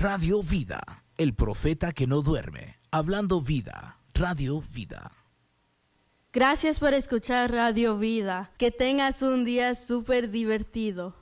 Radio Vida, el profeta que no duerme. Hablando vida, Radio Vida. Gracias por escuchar Radio Vida. Que tengas un día súper divertido.